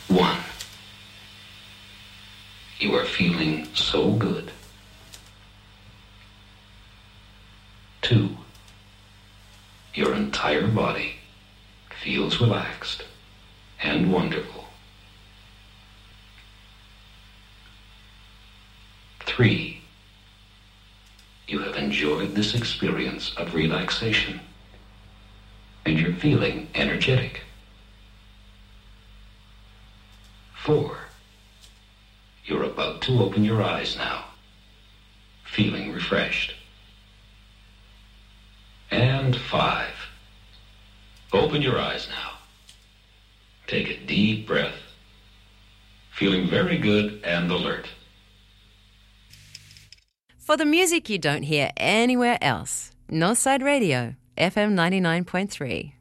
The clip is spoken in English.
1. You are feeling so good. 2. Your entire body feels relaxed and wonderful. 3. You have enjoyed this experience of relaxation and you're feeling energetic. 4. You're about to open your eyes now, feeling refreshed. And 5. Open your eyes now. Take a deep breath, feeling very good and alert. For the music you don't hear anywhere else, Northside Radio, FM 99.3.